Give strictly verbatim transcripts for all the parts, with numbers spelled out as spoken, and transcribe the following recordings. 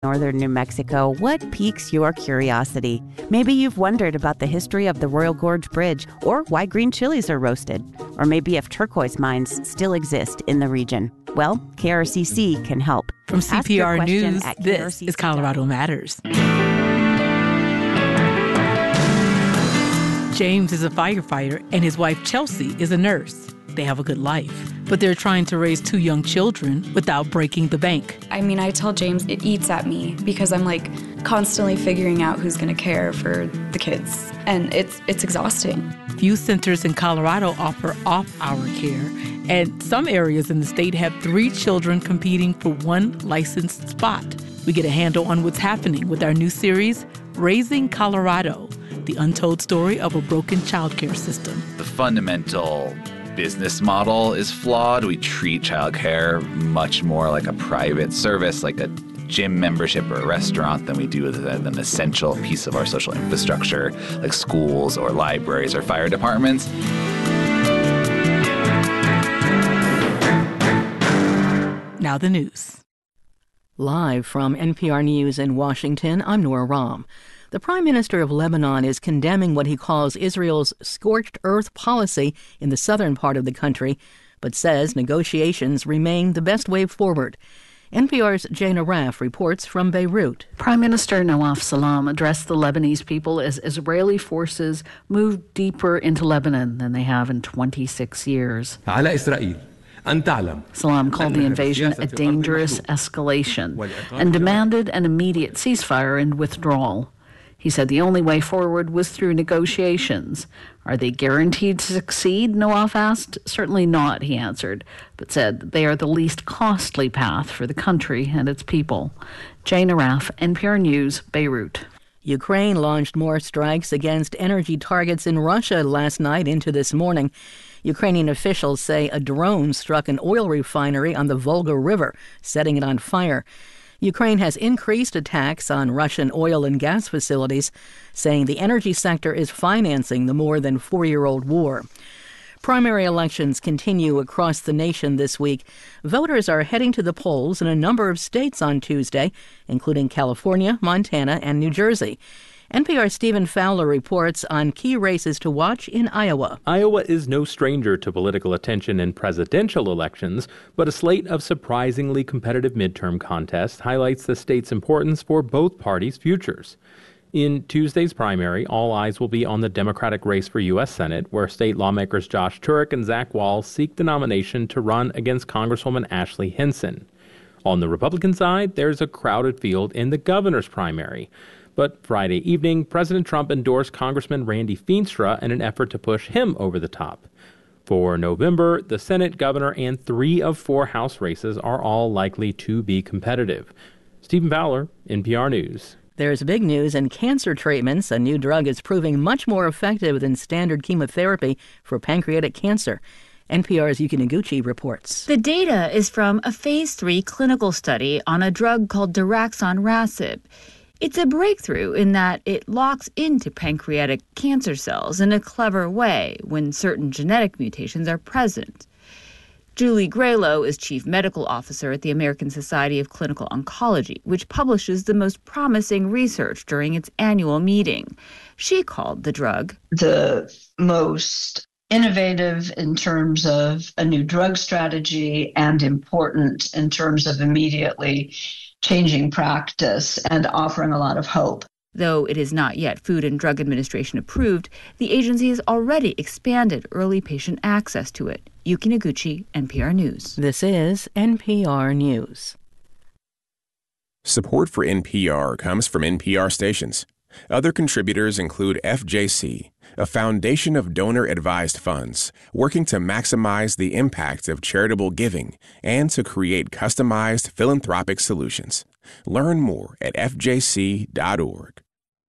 Northern New Mexico, what piques your curiosity? Maybe you've wondered about the history of the Royal Gorge Bridge, or why green chilies are roasted, or maybe if turquoise mines still exist in the region. Well, K R C C can help. From C P R News, this is Colorado Matters. James is a firefighter, and his wife Chelsea is a nurse. They have a good life, but they're trying to raise two young children without breaking the bank. I mean, I tell James it eats at me because I'm like constantly figuring out who's going to care for the kids, and it's it's exhausting. Few centers in Colorado offer off-hour care, and some areas in the state have three children competing for one licensed spot. We get a handle on what's happening with our new series, Raising Colorado, the untold story of a broken childcare system. The fundamental business model is flawed. We treat childcare much more like a private service, like a gym membership or a restaurant, than we do with an essential piece of our social infrastructure, like schools or libraries or fire departments. Now the news. Live from N P R News in Washington, I'm Nora Rahm. The Prime Minister of Lebanon is condemning what he calls Israel's scorched earth policy in the southern part of the country, but says negotiations remain the best way forward. N P R's Jana Raff reports from Beirut. Prime Minister Nawaf Salam addressed the Lebanese people as Israeli forces move deeper into Lebanon than they have in twenty-six years. Salam called the invasion a dangerous escalation and demanded an immediate ceasefire and withdrawal. He said the only way forward was through negotiations. Are they guaranteed to succeed? Nawaf asked. Certainly not, he answered, but said they are the least costly path for the country and its people. Jane Araf, N P R News, Beirut. Ukraine launched more strikes against energy targets in Russia last night into this morning. Ukrainian officials say a drone struck an oil refinery on the Volga River, setting it on fire. Ukraine has increased attacks on Russian oil and gas facilities, saying the energy sector is financing the more than four-year-old war. Primary elections continue across the nation this week. Voters are heading to the polls in a number of states on Tuesday, including California, Montana, and New Jersey. N P R's Stephen Fowler reports on key races to watch in Iowa. Iowa is no stranger to political attention in presidential elections, but a slate of surprisingly competitive midterm contests highlights the state's importance for both parties' futures. In Tuesday's primary, all eyes will be on the Democratic race for U S Senate, where state lawmakers Josh Turek and Zach Wall seek the nomination to run against Congresswoman Ashley Hinson. On the Republican side, there's a crowded field in the governor's primary. But Friday evening, President Trump endorsed Congressman Randy Feenstra in an effort to push him over the top. For November, the Senate, governor, and three of four House races are all likely to be competitive. Stephen Fowler, N P R News. There's big news in cancer treatments. A new drug is proving much more effective than standard chemotherapy for pancreatic cancer. N P R's Yuki Noguchi reports. The data is from a phase three clinical study on a drug called daraxonrasib. It's a breakthrough in that it locks into pancreatic cancer cells in a clever way when certain genetic mutations are present. Julie Graylow is chief medical officer at the American Society of Clinical Oncology, which publishes the most promising research during its annual meeting. She called the drug the most innovative in terms of a new drug strategy and important in terms of immediately changing practice and offering a lot of hope. Though it is not yet Food and Drug Administration approved, the agency has already expanded early patient access to it. Yuki Noguchi, N P R News. This is N P R News. Support for N P R comes from N P R stations. Other contributors include F J C, a foundation of donor-advised funds working to maximize the impact of charitable giving and to create customized philanthropic solutions. Learn more at f j c dot org.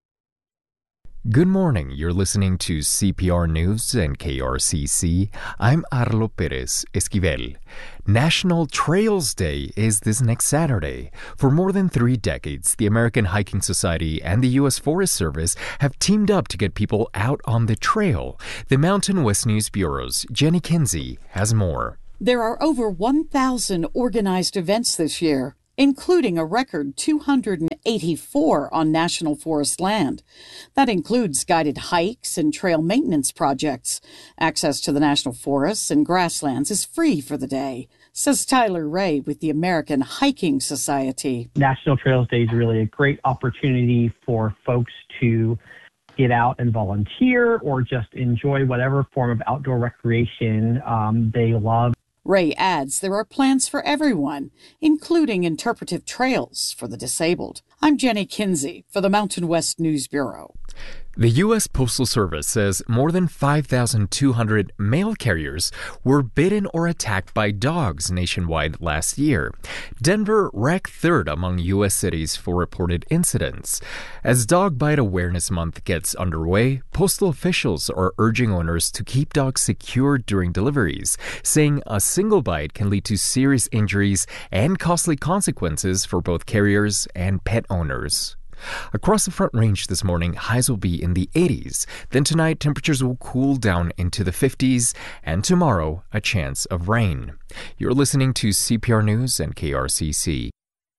Good morning. You're listening to C P R News and K R C C. I'm Arlo Perez Esquivel. National Trails Day is this next Saturday. For more than three decades, the American Hiking Society and the U S Forest Service have teamed up to get people out on the trail. The Mountain West News Bureau's Jenny Kinsey has more. There are over one thousand organized events this year, including a record two hundred eighty-four on National Forest land. That includes guided hikes and trail maintenance projects. Access to the national forests and grasslands is free for the day, says Tyler Ray with the American Hiking Society. National Trails Day is really a great opportunity for folks to get out and volunteer or just enjoy whatever form of outdoor recreation um, they love. Ray adds there are plans for everyone, including interpretive trails for the disabled. I'm Jenny Kinsey for the Mountain West News Bureau. The U S Postal Service says more than five thousand two hundred mail carriers were bitten or attacked by dogs nationwide last year. Denver ranked third among U S cities for reported incidents. As Dog Bite Awareness Month gets underway, postal officials are urging owners to keep dogs secured during deliveries, saying a single bite can lead to serious injuries and costly consequences for both carriers and pet owners. Across the Front Range this morning, highs will be in the eighties. Then tonight, temperatures will cool down into the fifties. And tomorrow, a chance of rain. You're listening to C P R News and K R C C.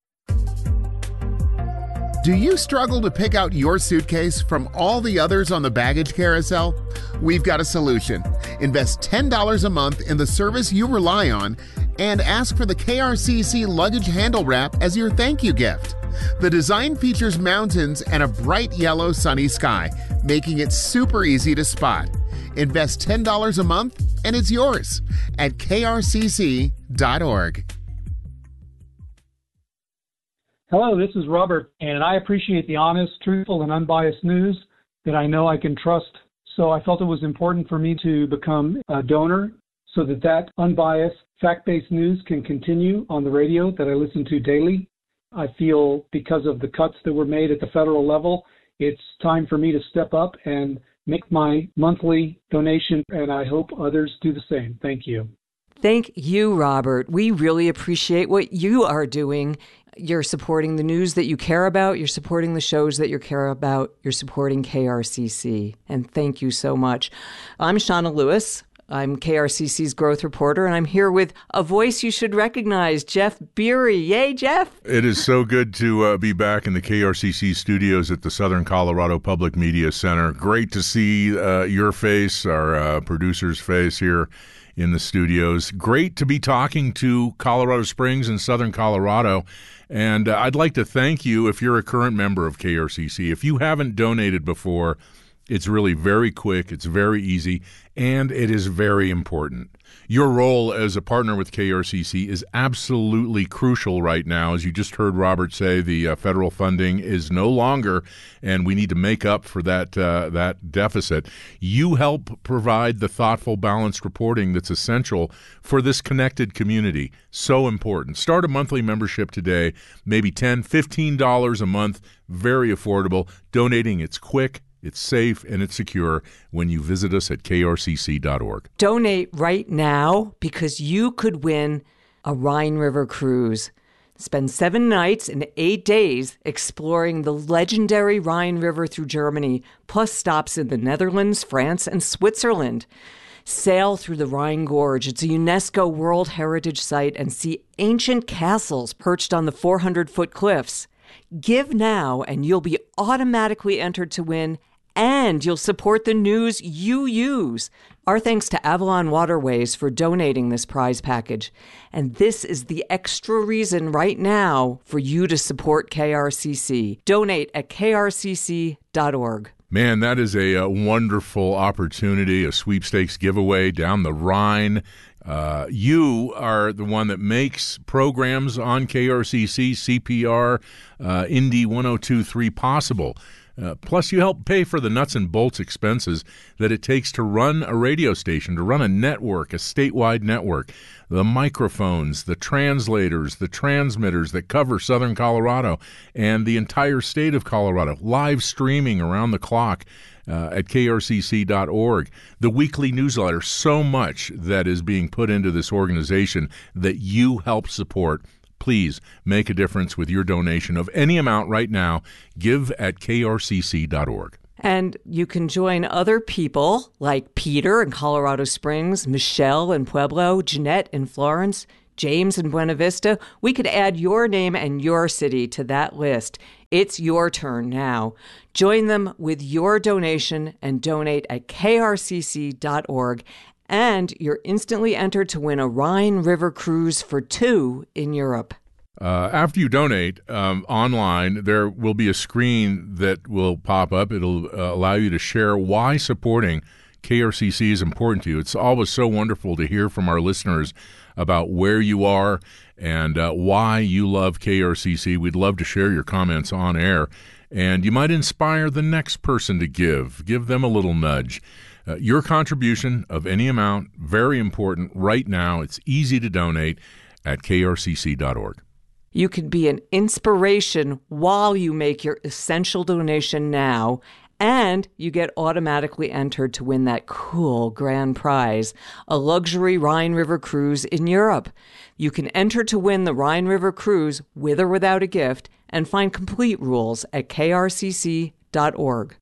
Do you struggle to pick out your suitcase from all the others on the baggage carousel? We've got a solution. Invest ten dollars a month in the service you rely on and ask for the K R C C luggage handle wrap as your thank you gift. The design features mountains and a bright yellow sunny sky, making it super easy to spot. Invest ten dollars a month and it's yours at K R C C dot org. Hello, this is Robert, and I appreciate the honest, truthful, and unbiased news that I know I can trust. So I felt it was important for me to become a donor so that that unbiased, fact-based news can continue on the radio that I listen to daily. I feel because of the cuts that were made at the federal level, it's time for me to step up and make my monthly donation, and I hope others do the same. Thank you. Thank you, Robert. We really appreciate what you are doing. You're supporting the news that you care about. You're supporting the shows that you care about. You're supporting K R C C. And thank you so much. I'm Shauna Lewis. I'm K R C C's growth reporter, and I'm here with a voice you should recognize, Jeff Beery. Yay, Jeff! It is so good to uh, be back in the K R C C studios at the Southern Colorado Public Media Center. Great to see uh, your face, our uh, producer's face here in the studios. Great to be talking to Colorado Springs and Southern Colorado. And uh, I'd like to thank you if you're a current member of K R C C. If you haven't donated before, it's really very quick, it's very easy, and it is very important. Your role as a partner with K R C C is absolutely crucial right now. As you just heard Robert say, the uh, federal funding is no longer, and we need to make up for that uh, that deficit. You help provide the thoughtful, balanced reporting that's essential for this connected community. So important. Start a monthly membership today, maybe ten dollars, fifteen dollars a month, very affordable. Donating, it's quick, it's safe, and it's secure when you visit us at K R C C dot org. Donate right now because you could win a Rhine River cruise. Spend seven nights and eight days exploring the legendary Rhine River through Germany, plus stops in the Netherlands, France, and Switzerland. Sail through the Rhine Gorge. It's a UNESCO World Heritage Site, and see ancient castles perched on the four hundred foot cliffs. Give now, and you'll be automatically entered to win, and you'll support the news you use. Our thanks to Avalon Waterways for donating this prize package. And this is the extra reason right now for you to support K R C C. Donate at K R C C dot org. Man, that is a, a wonderful opportunity, a sweepstakes giveaway down the Rhine. Uh, you are the one that makes programs on K R C C, C P R, uh, Indy one oh two point three possible. Uh, plus, you help pay for the nuts and bolts expenses that it takes to run a radio station, to run a network, a statewide network. The microphones, the translators, the transmitters that cover Southern Colorado and the entire state of Colorado, live streaming around the clock uh, at K R C C dot org. The weekly newsletter, so much that is being put into this organization that you help support. Please make a difference with your donation of any amount right now. Give at K R C C dot org. And you can join other people like Peter in Colorado Springs, Michelle in Pueblo, Jeanette in Florence, James in Buena Vista, we could add your name and your city to that list. It's your turn now. Join them with your donation and donate at k r c c dot org. And you're instantly entered to win a Rhine River cruise for two in Europe. Uh, after you donate um, online, there will be a screen that will pop up. It'll uh, allow you to share why supporting K R C C is important to you. It's always so wonderful to hear from our listeners about where you are and uh, why you love K R C C. We'd love to share your comments on air. And you might inspire the next person to give. Give them a little nudge. Uh, your contribution of any amount, very important right now. It's easy to donate at k r c c dot org. You could be an inspiration while you make your essential donation now, and you get automatically entered to win that cool grand prize, a luxury Rhine River cruise in Europe. You can enter to win the Rhine River cruise with or without a gift and find complete rules at k r c c dot org.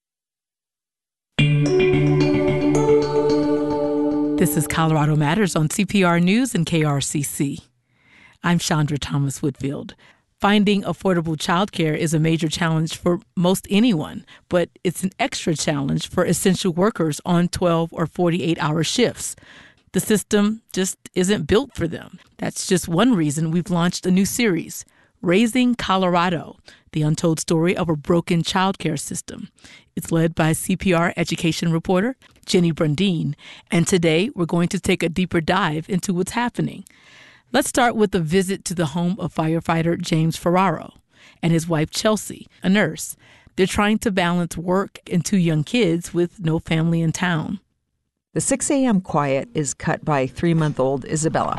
This is Colorado Matters on C P R News and K R C C. I'm Chandra Thomas Whitfield. Finding affordable childcare is a major challenge for most anyone, but it's an extra challenge for essential workers on twelve or forty-eight hour shifts. The system just isn't built for them. That's just one reason we've launched a new series, Raising Colorado, the untold story of a broken childcare system. It's led by C P R education reporter Jenny Brundin, and today we're going to take a deeper dive into what's happening. Let's start with a visit to the home of firefighter James Ferraro and his wife Chelsea, a nurse. They're trying to balance work and two young kids with no family in town. The six a.m. quiet is cut by three-month-old Isabella.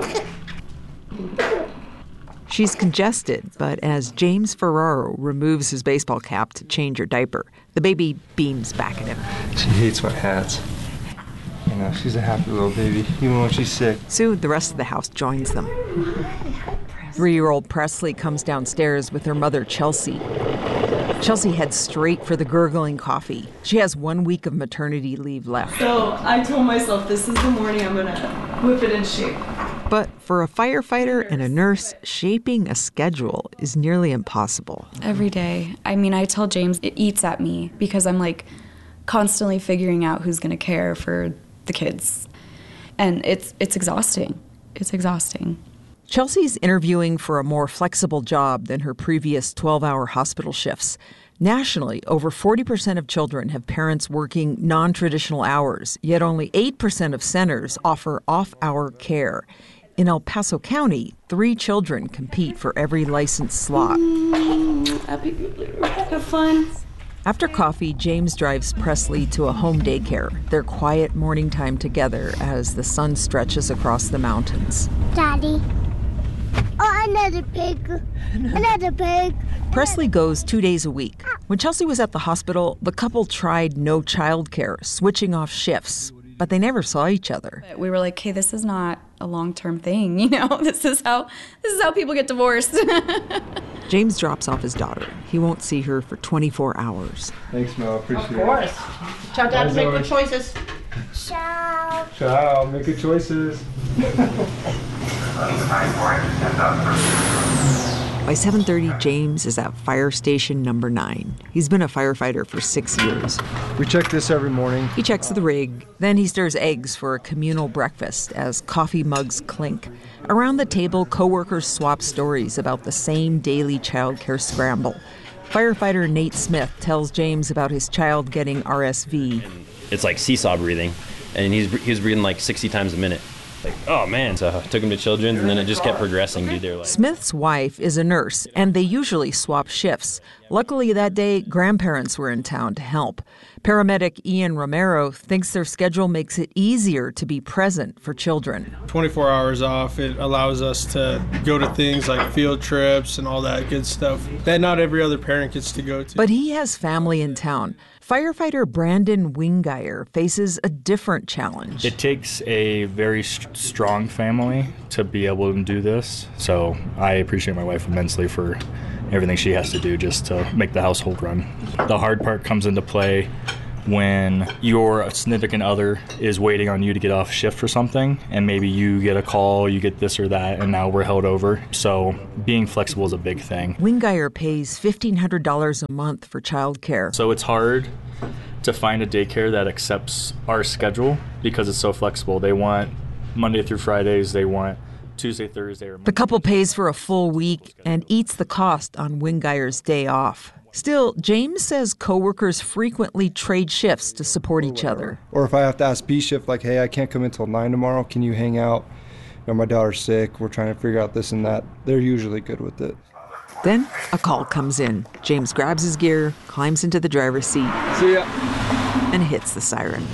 She's congested, but as James Ferraro removes his baseball cap to change her diaper, the baby beams back at him. She hates my hats. You know, she's a happy little baby, even when she's sick. Soon, the rest of the house joins them. Three-year-old Presley comes downstairs with her mother, Chelsea. Chelsea heads straight for the gurgling coffee. She has one week of maternity leave left. So I told myself this is the morning I'm going to whip it in shape. But for a firefighter and a nurse, shaping a schedule is nearly impossible. Every day. I mean, I tell James it eats at me because I'm like constantly figuring out who's going to care for the kids. And it's it's exhausting. It's exhausting. Chelsea's interviewing for a more flexible job than her previous twelve-hour hospital shifts. Nationally, over forty percent of children have parents working non-traditional hours, yet only eight percent of centers offer off-hour care. In El Paso County, three children compete for every licensed slot. Mm, happy birthday. Have fun. After coffee, James drives Presley to a home daycare, their quiet morning time together as the sun stretches across the mountains. Daddy. Oh, another pig. Another pig. Presley goes two days a week. When Chelsea was at the hospital, the couple tried no childcare, switching off shifts, but they never saw each other. We were like, hey, this is not a long-term thing, you know? This is how this is how people get divorced. James drops off his daughter. He won't see her for twenty-four hours. Thanks, Mel. Appreciate it. Of course. Tell Dad to make good choices. Ciao. Ciao. Make good choices. By seven thirty, James is at fire station number nine. He's been a firefighter for six years. We check this every morning. He checks the rig, then he stirs eggs for a communal breakfast as coffee mugs clink. Around the table, coworkers swap stories about the same daily childcare scramble. Firefighter Nate Smith tells James about his child getting R S V. It's like seesaw breathing, and he's he was breathing like sixty times a minute. Like, oh man, so I took him to Children's, and then it just kept progressing, dude. They're like... Smith's wife is a nurse, and they usually swap shifts. Luckily that day, grandparents were in town to help. Paramedic Ian Romero thinks their schedule makes it easier to be present for children. twenty-four hours off, it allows us to go to things like field trips and all that good stuff that not every other parent gets to go to. But he has family in town. Firefighter Brandon Wingeier faces a different challenge. It takes a very st- strong family to be able to do this, so I appreciate my wife immensely for everything she has to do just to make the household run. The hard part comes into play when your significant other is waiting on you to get off shift for something, and maybe you get a call, you get this or that, and now we're held over. So being flexible is a big thing. Wingeier pays fifteen hundred dollars a month for childcare. So it's hard to find a daycare that accepts our schedule because it's so flexible. They want Monday through Fridays, they want Tuesday, Thursday, or Monday. The couple pays for a full week and eats the cost on Wingeier's day off. Still, James says coworkers frequently trade shifts to support each other. Or if I have to ask B shift, like, hey, I can't come in until nine tomorrow, can you hang out? You know, my daughter's sick, we're trying to figure out this and that. They're usually good with it. Then a call comes in. James grabs his gear, climbs into the driver's seat. See ya. And hits the siren.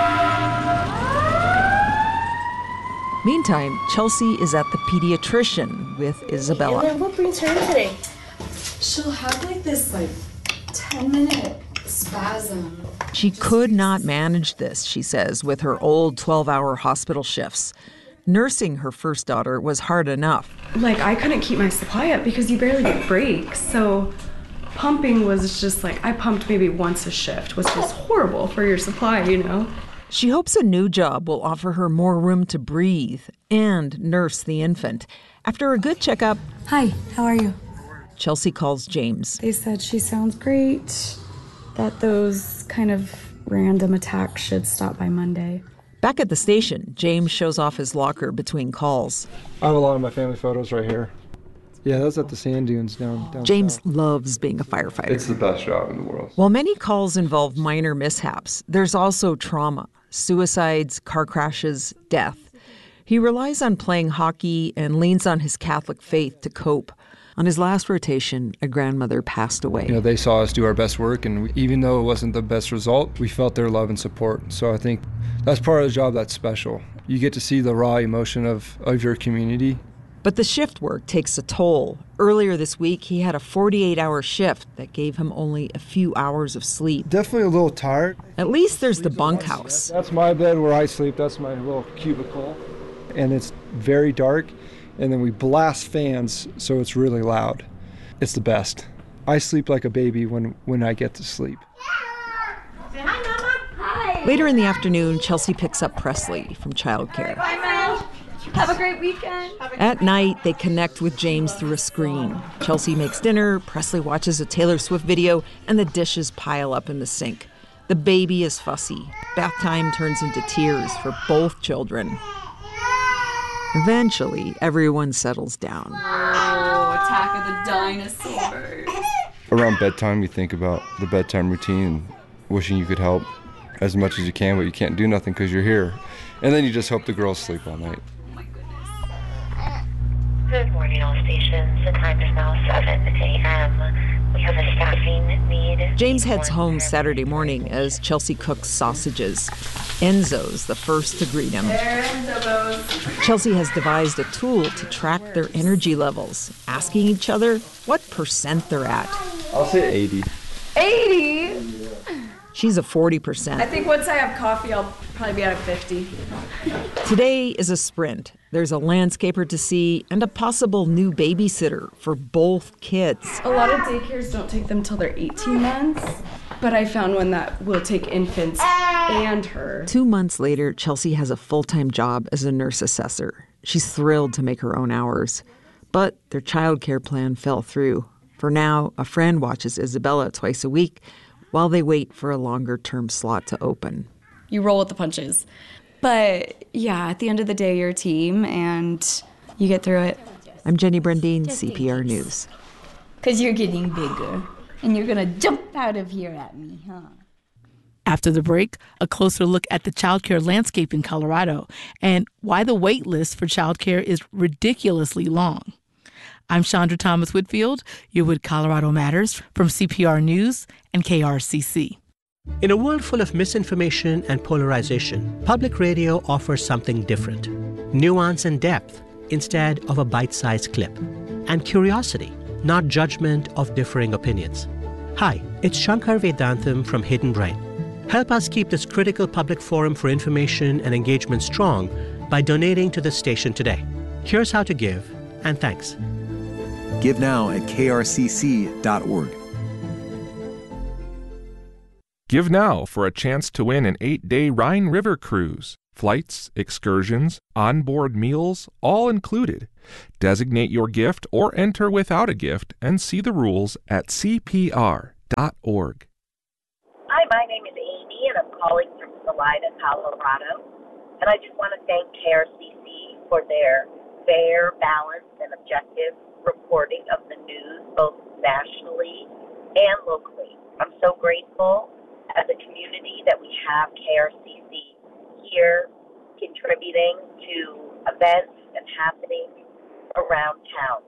Meantime, Chelsea is at the pediatrician with Isabella. And then what brings her in today? She'll have like this like ten minute spasm. She could not manage this, she says, with her old twelve hour hospital shifts. Nursing her first daughter was hard enough. Like, I couldn't keep my supply up because you barely get breaks. So pumping was just like, I pumped maybe once a shift, which was horrible for your supply, you know? She hopes a new job will offer her more room to breathe and nurse the infant. After a good checkup... Hi, how are you? Chelsea calls James. They said she sounds great, that those kind of random attacks should stop by Monday. Back at the station, James shows off his locker between calls. I have a lot of my family photos right here. Yeah, that's at the sand dunes down, down James south. loves being a firefighter. It's the best job in the world. While many calls involve minor mishaps, there's also trauma, suicides, car crashes, death. He relies on playing hockey and leans on his Catholic faith to cope. On his last rotation, a grandmother passed away. You know, they saw us do our best work, and we, even though it wasn't the best result, we felt their love and support. So I think that's part of the job that's special. You get to see the raw emotion of, of your community. But the shift work takes a toll. Earlier this week, he had a forty-eight hour shift that gave him only a few hours of sleep. Definitely a little tired. At least there's the bunkhouse. That's my bed where I sleep. That's my little cubicle. And it's very dark. And then we blast fans so it's really loud. It's the best. I sleep like a baby when, when I get to sleep. Say hi, Mama. Hi. Later in the afternoon, Chelsea picks up Presley from childcare. Bye, Mel. Have a great weekend. At night, they connect with James through a screen. Chelsea makes dinner, Presley watches a Taylor Swift video, and the dishes pile up in the sink. The baby is fussy. Bath time turns into tears for both children. Eventually, everyone settles down. Oh, Attack of the Dinosaurs. Around bedtime, you think about the bedtime routine and wishing you could help as much as you can, but you can't do nothing because you're here. And then you just hope the girls sleep all night. Good morning, all stations. The time is now seven a.m. We have a staffing need. James heads home Saturday morning as Chelsea cooks sausages. Enzo's the first to greet him. There, Enzo's. Chelsea has devised a tool to track their energy levels, asking each other what percent they're at. I'll say eighty. eighty? She's a forty percent. I think once I have coffee, I'll probably be at a fifty. Today is a sprint. There's a landscaper to see and a possible new babysitter for both kids. A lot of daycares don't take them till they're eighteen months, but I found one that will take infants and her. Two months later, Chelsea has a full-time job as a nurse assessor. She's thrilled to make her own hours. But their childcare plan fell through. For now, a friend watches Isabella twice a week while they wait for a longer-term slot to open. You roll with the punches. But yeah, at the end of the day, you're a team and you get through it. I'm Jenny Brendine, C P R News. Because you're getting bigger and you're going to jump out of here at me, huh? After the break, a closer look at the childcare landscape in Colorado and why the wait list for childcare is ridiculously long. I'm Chandra Thomas Whitfield. You're with Colorado Matters from C P R News and K R C C. In a world full of misinformation and polarization, public radio offers something different. Nuance and depth instead of a bite-sized clip. And curiosity, not judgment of differing opinions. Hi, it's Shankar Vedantam from Hidden Brain. Help us keep this critical public forum for information and engagement strong by donating to the station today. Here's how to give, and thanks. Give now at K R C C dot org. Give now for a chance to win an eight-day Rhine River cruise. Flights, excursions, onboard meals, all included. Designate your gift or enter without a gift and see the rules at c p r dot org. Hi, my name is Amy, and I'm calling from Salida, Colorado. And I just want to thank K R C C for their fair, balanced, and objective reporting of the news, both nationally and locally. I'm so grateful as a community that we have K R C C here contributing to events and happenings around town.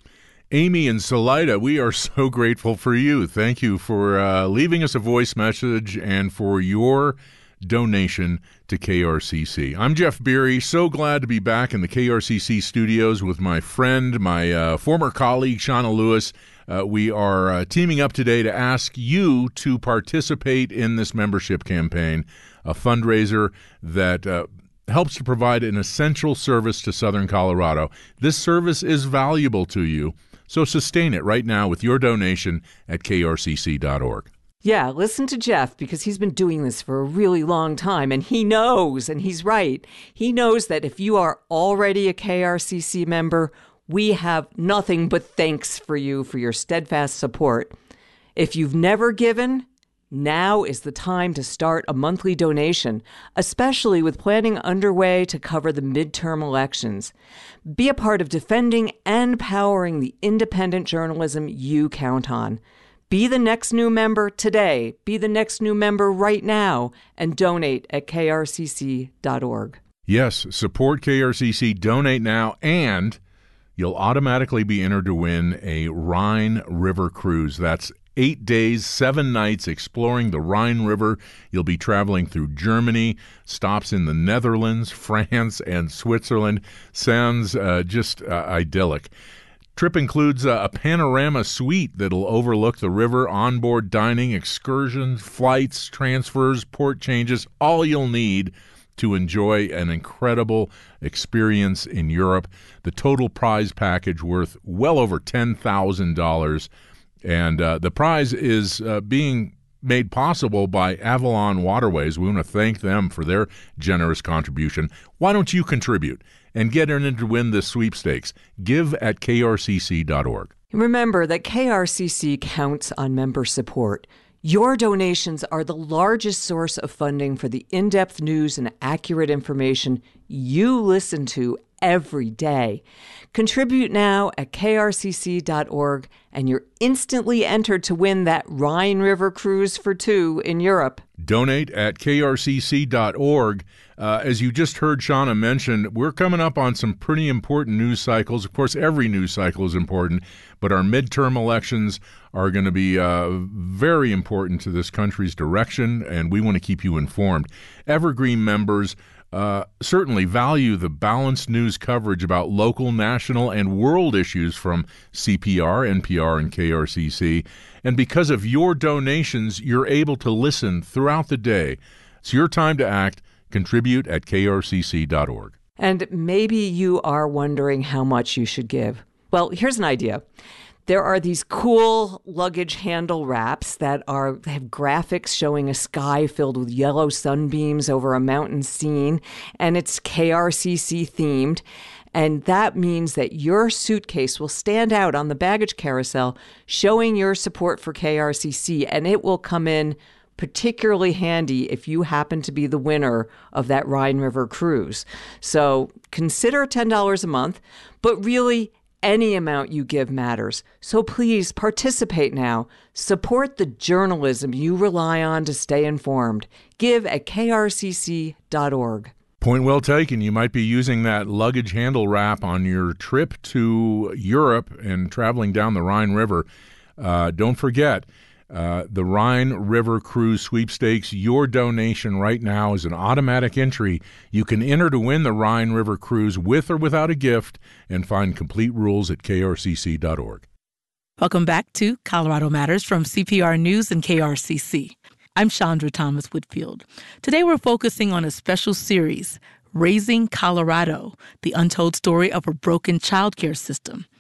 Amy in Salida, we are so grateful for you. Thank you for uh, leaving us a voice message and for your donation to K R C C. I'm Jeff Beery. So glad to be back in the K R C C studios with my friend, my uh, former colleague, Shauna Lewis. Uh, we are uh, teaming up today to ask you to participate in this membership campaign, a fundraiser that uh, helps to provide an essential service to Southern Colorado. This service is valuable to you, so sustain it right now with your donation at k r c c dot org. Yeah, listen to Jeff, because he's been doing this for a really long time, and he knows, and he's right, he knows that if you are already a K R C C member, we have nothing but thanks for you for your steadfast support. If you've never given, now is the time to start a monthly donation, especially with planning underway to cover the midterm elections. Be a part of defending and powering the independent journalism you count on. Be the next new member today. Be the next new member right now and donate at k r c c dot org. Yes, support K R C C, donate now, and you'll automatically be entered to win a Rhine River cruise. That's eight days, seven nights exploring the Rhine River. You'll be traveling through Germany, stops in the Netherlands, France, and Switzerland. Sounds uh, just uh, idyllic. Trip includes uh, a panorama suite that'll overlook the river, onboard dining, excursions, flights, transfers, port changes, all you'll need to enjoy an incredible experience in Europe. The total prize package worth well over ten thousand dollars. And uh, the prize is uh, being made possible by Avalon Waterways. We want to thank them for their generous contribution. Why don't you contribute and get in to win this sweepstakes? Give at k r c c dot org. Remember that K R C C counts on member support. Your donations are the largest source of funding for the in-depth news and accurate information you listen to every day. Contribute now at k r c c dot org, and you're instantly entered to win that Rhine River cruise for two in Europe. Donate at k r c c dot org. Uh, as you just heard Shauna mention, we're coming up on some pretty important news cycles. Of course, every news cycle is important, but our midterm elections are going to be uh, very important to this country's direction, and we want to keep you informed. Evergreen members Uh, certainly value the balanced news coverage about local, national, and world issues from C P R, N P R, and K R C C. And because of your donations, you're able to listen throughout the day. It's your time to act. Contribute at k r c c dot org. And maybe you are wondering how much you should give. Well, here's an idea. There are these cool luggage handle wraps that are they have graphics showing a sky filled with yellow sunbeams over a mountain scene, and it's K R C C themed. And that means that your suitcase will stand out on the baggage carousel, showing your support for K R C C, and it will come in particularly handy if you happen to be the winner of that Rhine River cruise. So consider ten dollars a month, but really, any amount you give matters. So please participate now. Support the journalism you rely on to stay informed. Give at k r c c dot org. Point well taken. You might be using that luggage handle wrap on your trip to Europe and traveling down the Rhine River. Uh, don't forget, uh, the Rhine River Cruise Sweepstakes, your donation right now is an automatic entry. You can enter to win the Rhine River Cruise with or without a gift, and find complete rules at k r c c dot org. Welcome back to Colorado Matters from C P R News and K R C C. I'm Chandra Thomas Whitfield. Today we're focusing on a special series, Raising Colorado, the untold story of a broken childcare system.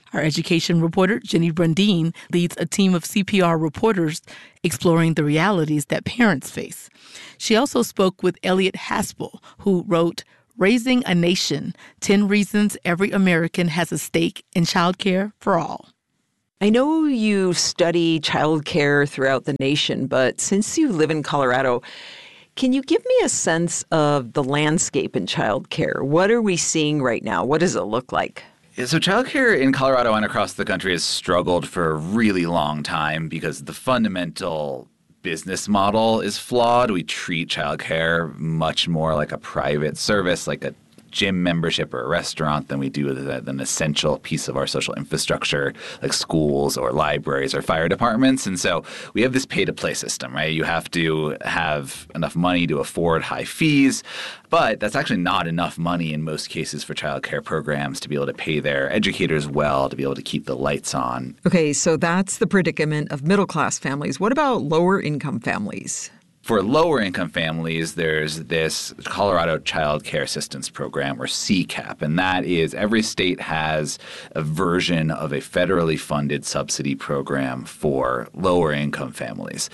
Our education reporter, Jenny Brundine, leads a team of C P R reporters exploring the realities that parents face. She also spoke with Elliot Haspel, who wrote Raising a Nation, ten Reasons Every American Has a Stake in Childcare for All. I know you study childcare throughout the nation, but since you live in Colorado, can you give me a sense of the landscape in childcare? What are we seeing right now? What does it look like? Yeah, so childcare in Colorado and across the country has struggled for a really long time because the fundamental business model is flawed. We treat childcare much more like a private service, like a gym membership or a restaurant, than we do with an essential piece of our social infrastructure, like schools or libraries or fire departments. And so we have this pay-to-play system, right? You have to have enough money to afford high fees, but that's actually not enough money in most cases for childcare programs to be able to pay their educators well, to be able to keep the lights on. Okay, so that's the predicament of middle-class families. What about lower-income families? For lower income families, there's this Colorado Child Care Assistance Program, or C CAP, and that is every state has a version of a federally funded subsidy program for lower income families.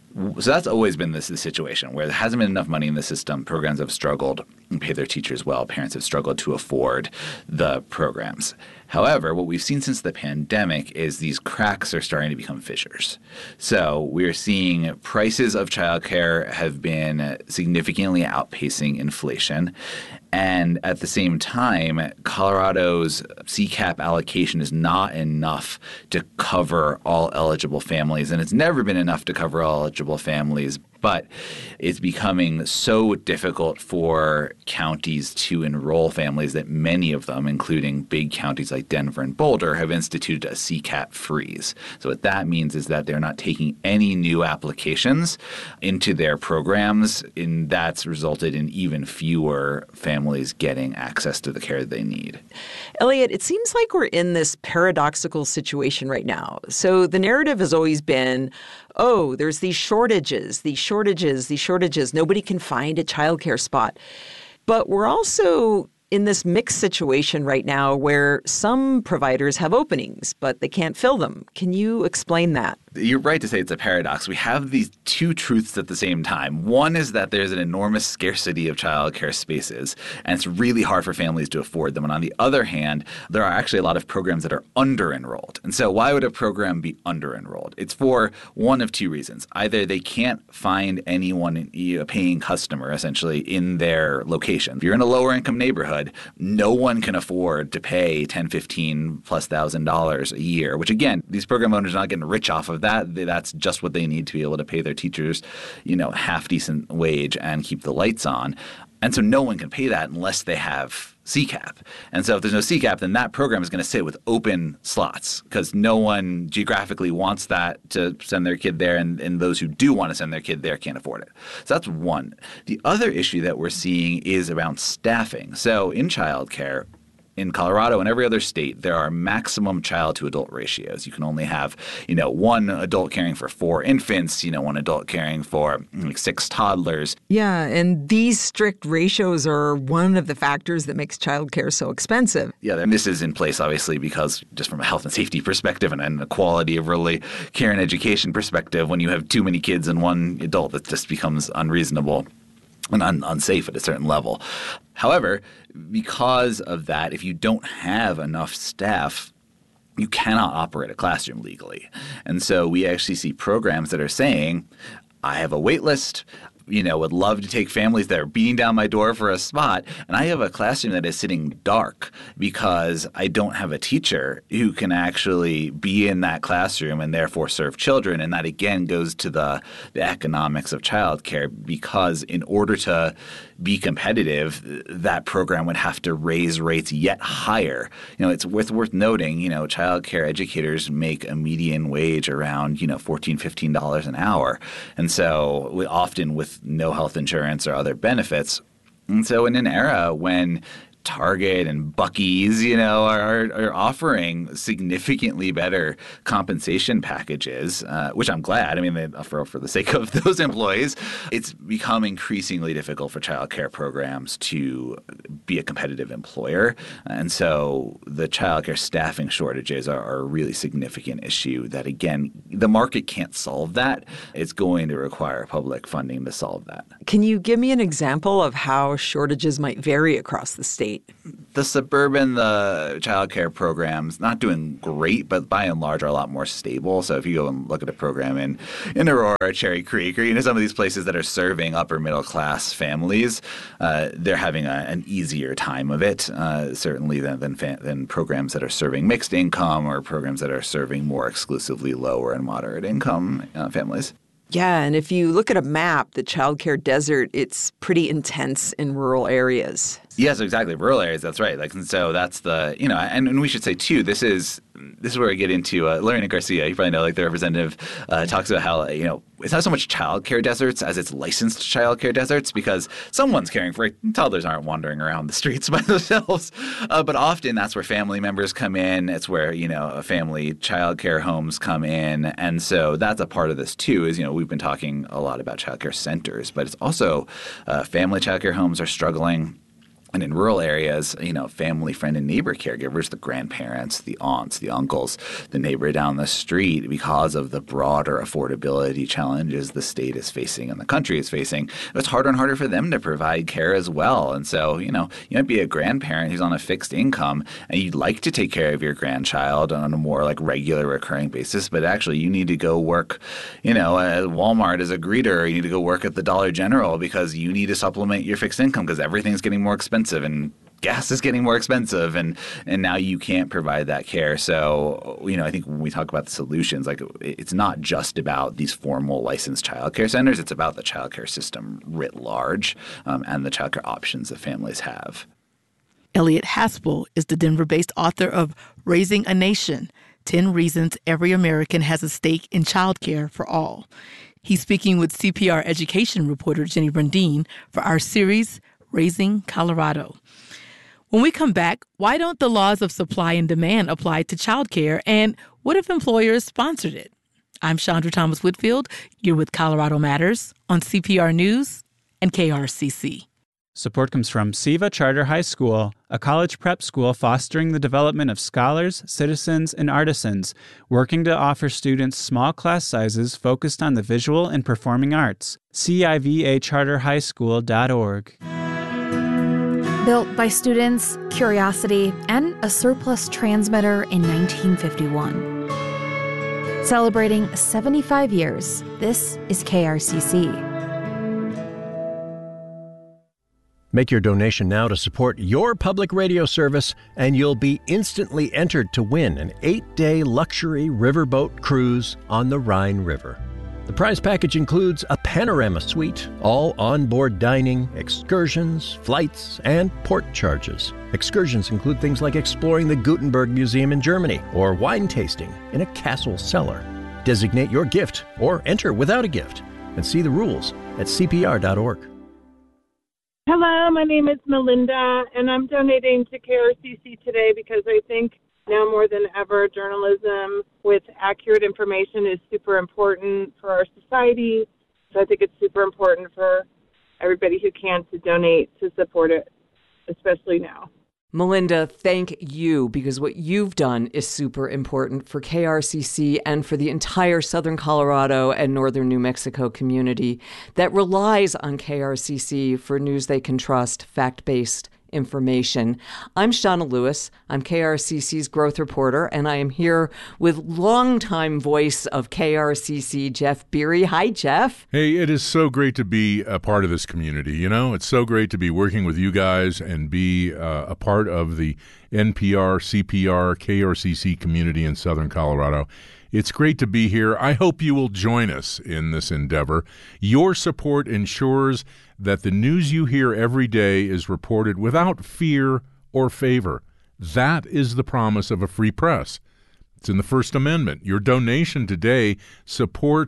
So that's always been this, this situation where there hasn't been enough money in the system. Programs have struggled and pay their teachers well. Parents have struggled to afford the programs. However, what we've seen since the pandemic is these cracks are starting to become fissures. So we're seeing prices of childcare have been significantly outpacing inflation. And at the same time, Colorado's C CAP allocation is not enough to cover all eligible families. And it's never been enough to cover all eligible families. But it's becoming so difficult for counties to enroll families that many of them, including big counties like Denver and Boulder, have instituted a C CAP freeze. So what that means is that they're not taking any new applications into their programs, and that's resulted in even fewer families getting access to the care they need. Elliot, it seems like we're in this paradoxical situation right now. So the narrative has always been, oh, there's these shortages, these shortages, these shortages. Nobody can find a childcare spot. But we're also in this mixed situation right now where some providers have openings, but they can't fill them. Can you explain that? You're right to say it's a paradox. We have these two truths at the same time. One is that there's an enormous scarcity of childcare spaces, and it's really hard for families to afford them. And on the other hand, there are actually a lot of programs that are under-enrolled. And so why would a program be under-enrolled? It's for one of two reasons. Either they can't find anyone, a paying customer, essentially, in their location. If you're in a lower-income neighborhood, no one can afford to pay ten, fifteen plus thousand dollars a year, which, again, these program owners are not getting rich off of that. That, that's just what they need to be able to pay their teachers, you know, half decent wage and keep the lights on. And so no one can pay that unless they have C CAP. And so if there's no C CAP, then that program is going to sit with open slots because no one geographically wants that to send their kid there, and, and those who do want to send their kid there can't afford it. So that's one. The other issue that we're seeing is around staffing. So in childcare, in Colorado and every other state, there are maximum child-to-adult ratios. You can only have, you know, one adult caring for four infants, you know, one adult caring for like six toddlers. Yeah, and these strict ratios are one of the factors that makes childcare so expensive. Yeah, and this is in place, obviously, because just from a health and safety perspective and, and a quality of really care and education perspective, when you have too many kids and one adult, that just becomes unreasonable and un- unsafe at a certain level. However, because of that, if you don't have enough staff, you cannot operate a classroom legally. And so we actually see programs that are saying, I have a wait list, you know, would love to take families that are beating down my door for a spot. And I have a classroom that is sitting dark because I don't have a teacher who can actually be in that classroom and therefore serve children. And that, again, goes to the, the economics of childcare, because in order to be competitive, that program would have to raise rates yet higher. You know, it's worth worth noting, you know, childcare educators make a median wage around, you know, fourteen dollars, fifteen dollars an hour. And so we often with no health insurance or other benefits. And so in an era when Target and Buc-ee's, you know, are, are offering significantly better compensation packages, uh, which I'm glad. I mean, they, for, for the sake of those employees, it's become increasingly difficult for child care programs to be a competitive employer. And so the child care staffing shortages are, are a really significant issue that, again, the market can't solve that. It's going to require public funding to solve that. Can you give me an example of how shortages might vary across the state? The suburban the child care programs, not doing great, but by and large are a lot more stable. So if you go and look at a program in, in Aurora, Cherry Creek, or you know some of these places that are serving upper middle class families, uh, they're having a, an easier time of it, uh, certainly than than, fa- than programs that are serving mixed income or programs that are serving more exclusively lower and moderate income uh, families. Yeah, and if you look at a map, the childcare desert, it's pretty intense in rural areas. Yes, exactly. Rural areas, that's right. Like, and so that's the, you know, and, and we should say, too, this is this is where we get into uh, Lorena Garcia. You probably know, like, the representative uh, talks about how, you know, it's not so much childcare deserts as it's licensed childcare deserts because someone's caring for it. Toddlers aren't wandering around the streets by themselves. Uh, but often that's where family members come in. It's where, you know, family childcare homes come in. And so that's a part of this, too, is, you know, we've been talking a lot about childcare centers, but it's also uh, family childcare homes are struggling. And in rural areas, you know, family, friend, and neighbor caregivers, the grandparents, the aunts, the uncles, the neighbor down the street, because of the broader affordability challenges the state is facing and the country is facing, it's harder and harder for them to provide care as well. And so, you know, you might be a grandparent who's on a fixed income and you'd like to take care of your grandchild on a more like regular recurring basis, but actually you need to go work, you know, at Walmart as a greeter, or you need to go work at the Dollar General because you need to supplement your fixed income because everything's getting more expensive. And gas is getting more expensive, and and now you can't provide that care. So, you know, I think when we talk about the solutions, like it's not just about these formal licensed childcare centers. It's about the childcare system writ large um, and the childcare options that families have. Elliot Haspel is the Denver-based author of Raising a Nation, ten Reasons Every American Has a Stake in Childcare for All. He's speaking with C P R education reporter Jenny Brundin for our series, Raising Colorado. When we come back, why don't the laws of supply and demand apply to childcare, and what if employers sponsored it? I'm Chandra Thomas Whitfield. You're with Colorado Matters on C P R News and K R C C. Support comes from SIVA Charter High School, a college prep school fostering the development of scholars, citizens, and artisans, working to offer students small class sizes focused on the visual and performing arts. C I V A charter high school dot org. Built by students, curiosity, and a surplus transmitter in nineteen fifty-one. Celebrating seventy-five years, this is K R C C. Make your donation now to support your public radio service, and you'll be instantly entered to win an eight-day luxury riverboat cruise on the Rhine River. The prize package includes a panorama suite, all onboard dining, excursions, flights, and port charges. Excursions include things like exploring the Gutenberg Museum in Germany or wine tasting in a castle cellar. Designate your gift or enter without a gift and see the rules at C P R dot org. Hello, my name is Melinda, and I'm donating to K R C C today because I think now more than ever, journalism with accurate information is super important for our society. So I think it's super important for everybody who can to donate to support it, especially now. Melinda, thank you, because what you've done is super important for K R C C and for the entire Southern Colorado and Northern New Mexico community that relies on K R C C for news they can trust, fact-based information. I'm Shauna Lewis. I'm K R C C's growth reporter, and I am here with longtime voice of K R C C, Jeff Beery. Hi, Jeff. Hey, it is so great to be a part of this community. You know, it's so great to be working with you guys and be uh, a part of the N P R, C P R, K R C C community in Southern Colorado. It's great to be here. I hope you will join us in this endeavor. Your support ensures that the news you hear every day is reported without fear or favor. That is the promise of a free press. It's in the First Amendment. Your donation today supports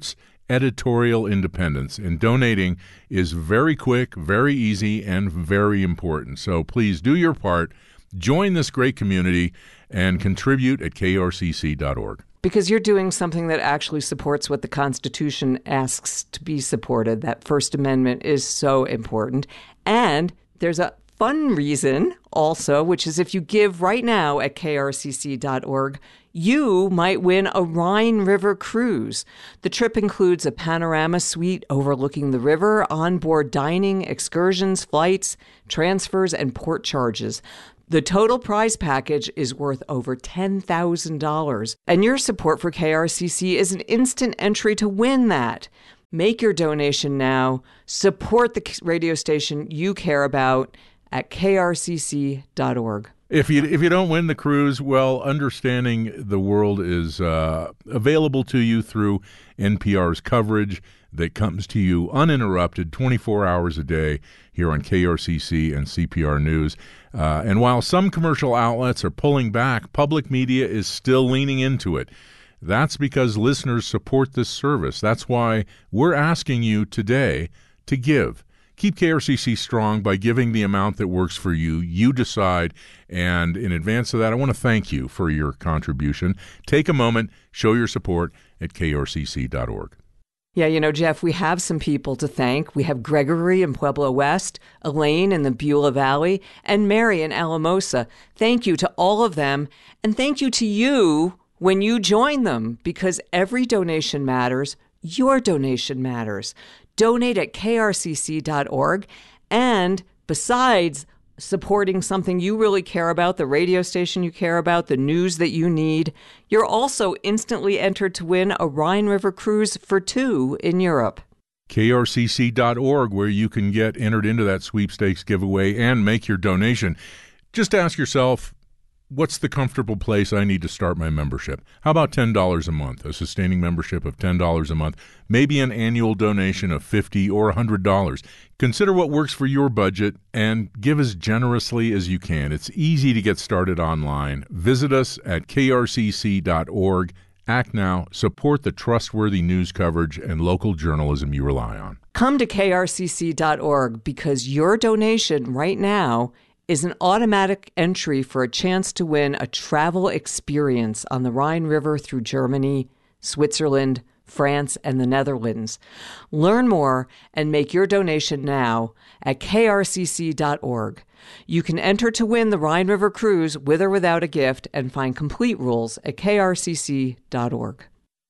editorial independence. And donating is very quick, very easy, and very important. So please do your part. Join this great community and contribute at K R C C dot org. Because you're doing something that actually supports what the Constitution asks to be supported. That First Amendment is so important. And there's a fun reason also, which is if you give right now at K R C C dot org, you might win a Rhine River cruise. The trip includes a panorama suite overlooking the river, onboard dining, excursions, flights, transfers, and port charges. The total prize package is worth over ten thousand dollars, and your support for K R C C is an instant entry to win that. Make your donation now. Support the radio station you care about at K R C C dot org. If you if you don't win the cruise, well, Understanding the World is uh, available to you through N P R's coverage that comes to you uninterrupted twenty-four hours a day here on K R C C and C P R News. Uh, and while some commercial outlets are pulling back, public media is still leaning into it. That's because listeners support this service. That's why we're asking you today to give. Keep K R C C strong by giving the amount that works for you. You decide. And in advance of that, I want to thank you for your contribution. Take a moment, show your support at K R C C dot org. Yeah, you know, Jeff, we have some people to thank. We have Gregory in Pueblo West, Elaine in the Beulah Valley, and Mary in Alamosa. Thank you to all of them. And thank you to you when you join them, because every donation matters. Your donation matters. Donate at K R C C dot org. And besides supporting something you really care about, the radio station you care about, the news that you need, you're also instantly entered to win a Rhine River cruise for two in Europe. K R C C dot org, where you can get entered into that sweepstakes giveaway and make your donation. Just ask yourself, what's the comfortable place I need to start my membership? How about ten dollars a month, a sustaining membership of ten dollars a month, maybe an annual donation of fifty dollars or one hundred dollars. Consider what works for your budget and give as generously as you can. It's easy to get started online. Visit us at K R C C dot org. Act now. Support the trustworthy news coverage and local journalism you rely on. Come to K R C C dot org because your donation right now is an automatic entry for a chance to win a travel experience on the Rhine River through Germany, Switzerland, France, and the Netherlands. Learn more and make your donation now at K R C C dot org. You can enter to win the Rhine River cruise with or without a gift and find complete rules at K R C C dot org.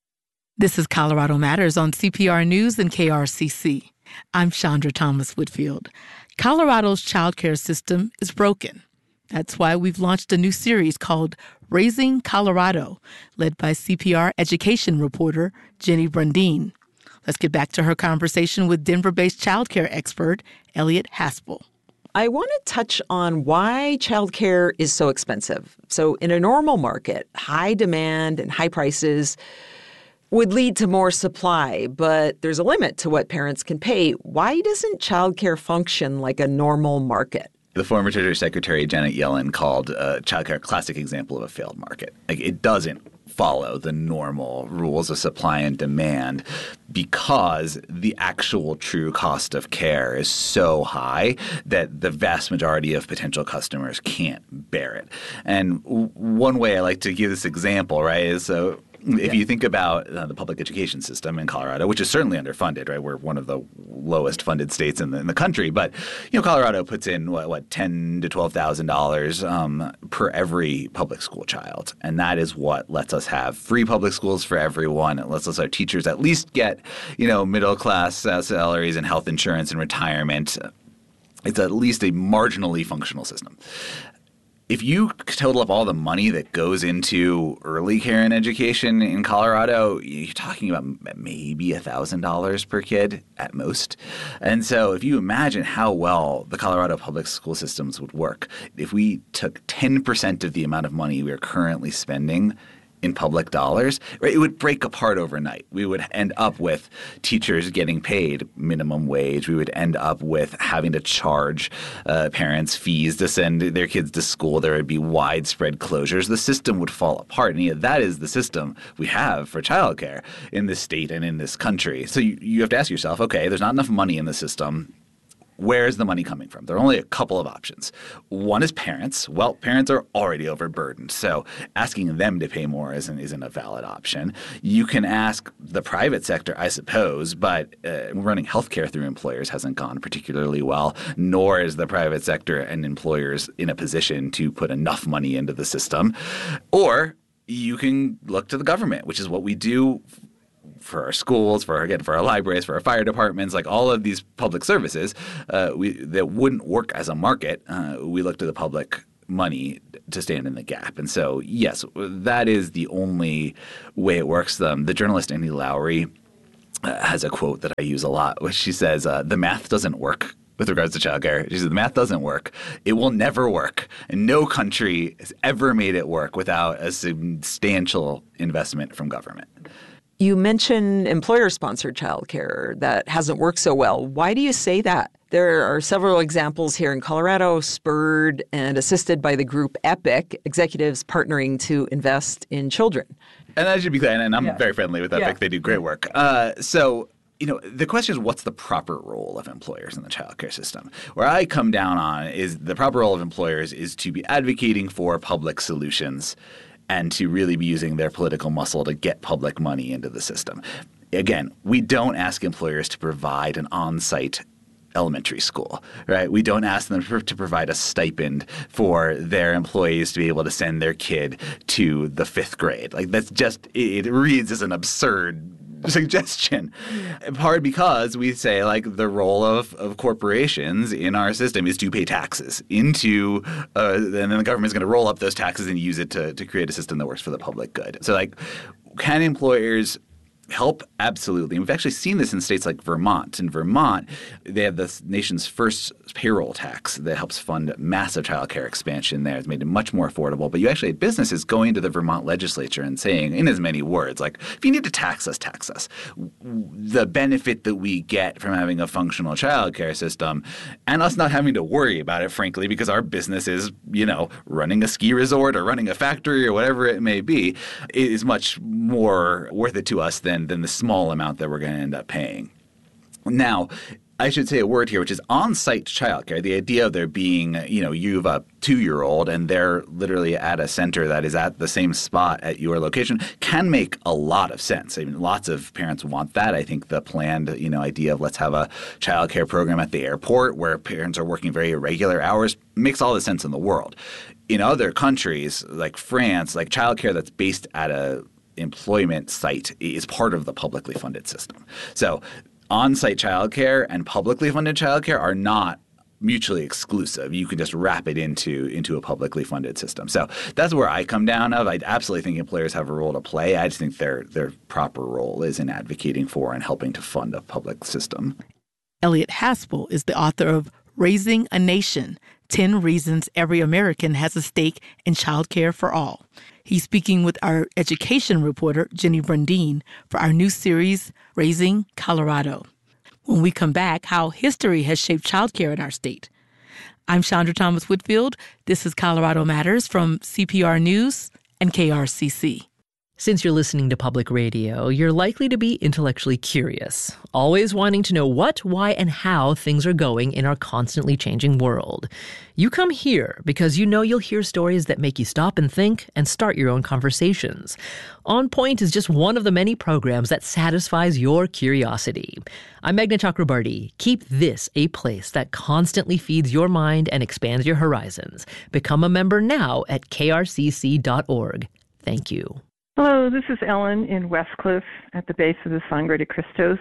This is Colorado Matters on C P R News and K R C C. I'm Chandra Thomas Whitfield. Colorado's childcare system is broken. That's why we've launched a new series called Raising Colorado, led by C P R education reporter Jenny Brundin. Let's get back to her conversation with Denver-based childcare expert Elliot Haspel. I want to touch on why childcare is so expensive. So in a normal market, high demand and high prices would lead to more supply, but there's a limit to what parents can pay. Why doesn't childcare function like a normal market? The former Treasury Secretary Janet Yellen called uh, childcare a classic example of a failed market. Like, it doesn't follow the normal rules of supply and demand because the actual true cost of care is so high that the vast majority of potential customers can't bear it. And w- one way I like to give this example, right, is so. If you think about uh, the public education system in Colorado, which is certainly underfunded, right? We're one of the lowest funded states in the, in the country. But, you know, Colorado puts in, what, what ten thousand to twelve thousand dollars um, per every public school child. And that is what lets us have free public schools for everyone. It lets us our teachers at least get, you know, middle-class uh, salaries and health insurance and retirement. It's at least a marginally functional system. If you total up all the money that goes into early care and education in Colorado, you're talking about maybe one thousand dollars per kid at most. And so if you imagine how well the Colorado public school systems would work, if we took ten percent of the amount of money we are currently spending in public dollars, right, it would break apart overnight. We would end up with teachers getting paid minimum wage. We would end up with having to charge uh, parents fees to send their kids to school. There would be widespread closures. The system would fall apart. And yet that is the system we have for childcare in this state and in this country. So you, you have to ask yourself, okay, there's not enough money in the system. Where is the money coming from? There are only a couple of options. One is parents. Well, parents are already overburdened, so asking them to pay more isn't, isn't a valid option. You can ask the private sector, I suppose, but uh, running healthcare through employers hasn't gone particularly well, nor is the private sector and employers in a position to put enough money into the system. Or you can look to the government, which is what we do for our schools, for again, for our libraries, for our fire departments, like all of these public services uh, we, that wouldn't work as a market. Uh, we look to the public money to stand in the gap. And so, yes, that is the only way it works. Um, the journalist Annie Lowrey uh, has a quote that I use a lot, which she says, uh, the math doesn't work with regards to childcare. She says the math doesn't work. It will never work. And no country has ever made it work without a substantial investment from government. You mentioned employer-sponsored childcare that hasn't worked so well. Why do you say that? There are several examples here in Colorado, spurred and assisted by the group EPIC, executives partnering to invest in children. And I should be clear, and I'm yeah. very friendly with EPIC. Yeah. They do great work. Uh, so, you know, the question is, what's the proper role of employers in the childcare system? Where I come down on is the proper role of employers is to be advocating for public solutions and to really be using their political muscle to get public money into the system. Again, we don't ask employers to provide an on-site elementary school, right? We don't ask them to provide a stipend for their employees to be able to send their kid to the fifth grade. Like that's just – it reads as an absurd suggestion. In part because we say like the role of, of corporations in our system is to pay taxes into uh, and then the government's going to roll up those taxes and use it to, to create a system that works for the public good. So like can employers help? Absolutely. And we've actually seen this in states like Vermont. In Vermont, they have the nation's first payroll tax that helps fund massive childcare expansion there. It's made it much more affordable. But you actually had businesses going to the Vermont legislature and saying, in as many words, like, if you need to tax us, tax us. The benefit that we get from having a functional childcare system and us not having to worry about it, frankly, because our business is, you know, running a ski resort or running a factory or whatever it may be, is much more worth it to us than, than the small amount that we're going to end up paying. Now, I should say a word here, which is on-site childcare. The idea of there being, you know, you have a two-year-old and they're literally at a center that is at the same spot at your location can make a lot of sense. I mean, lots of parents want that. I think the planned, you know, idea of let's have a childcare program at the airport where parents are working very irregular hours makes all the sense in the world. In other countries like France, like childcare that's based at a employment site is part of the publicly funded system. So on-site childcare and publicly funded childcare are not mutually exclusive. You can just wrap it into into a publicly funded system. So that's where I come down of. I absolutely think employers have a role to play. I just think their their proper role is in advocating for and helping to fund a public system. Elliot Haspel is the author of Raising a Nation, ten Reasons Every American Has a Stake in Childcare for All. He's speaking with our education reporter, Jenny Brundin, for our new series, Raising Colorado. When we come back, how history has shaped childcare in our state. I'm Chandra Thomas Whitfield. This is Colorado Matters from C P R News and K R C C. Since you're listening to public radio, you're likely to be intellectually curious, always wanting to know what, why, and how things are going in our constantly changing world. You come here because you know you'll hear stories that make you stop and think and start your own conversations. On Point is just one of the many programs that satisfies your curiosity. I'm Meghna Chakrabarti. Keep this a place that constantly feeds your mind and expands your horizons. Become a member now at K R C C dot org. Thank you. Hello, this is Ellen in Westcliff at the base of the Sangre de Cristos.